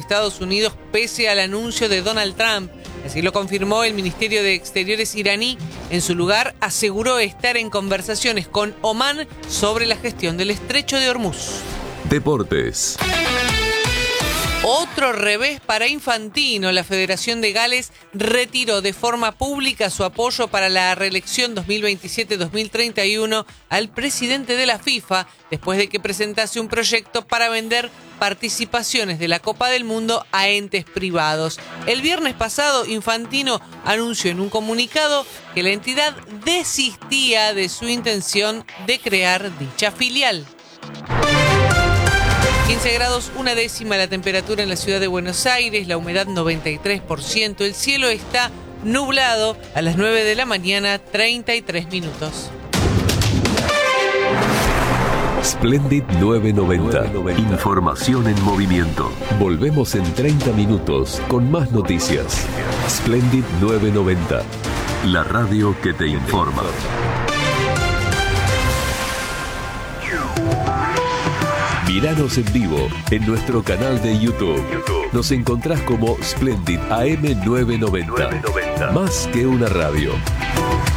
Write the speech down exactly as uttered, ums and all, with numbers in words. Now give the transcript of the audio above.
Estados Unidos pese al anuncio de Donald Trump. Así lo confirmó el Ministerio de Exteriores iraní. En su lugar, aseguró estar en conversaciones con Omán sobre la gestión del Estrecho de Hormuz. Deportes. Otro revés para Infantino. La Federación de Gales retiró de forma pública su apoyo para la reelección dos mil veintisiete dos mil treinta y uno al presidente de la FIFA después de que presentase un proyecto para vender participaciones de la Copa del Mundo a entes privados. El viernes pasado, Infantino anunció en un comunicado que la entidad desistía de su intención de crear dicha filial. quince grados, una décima la temperatura en la ciudad de Buenos Aires, la humedad noventa y tres por ciento, el cielo está nublado a las nueve de la mañana, treinta y tres minutos. Splendid nueve noventa. Información en movimiento. Volvemos en treinta minutos con más noticias. Splendid nueve noventa. La radio que te informa. Míranos en vivo en nuestro canal de YouTube. Nos encontrás como Splendid A M nueve noventa. Más que una radio.